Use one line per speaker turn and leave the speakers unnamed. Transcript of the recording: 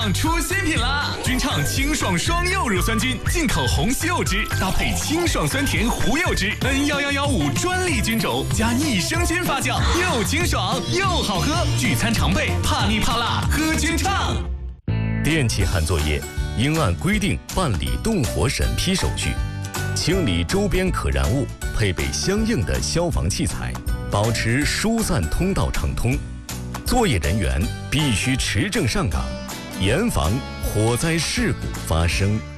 出新品啦！君畅清爽双柚乳酸菌，进口红西柚汁，搭配清爽酸甜胡柚汁，N11115专利菌种，加益生菌发酵，又清爽又好喝。聚餐常备，怕腻怕辣，喝君畅。
电气焊作业应按规定办理动火审批手续，清理周边可燃物，配备相应的消防器材，保持疏散通道畅通。作业人员必须持证上岗，严防火灾事故发生。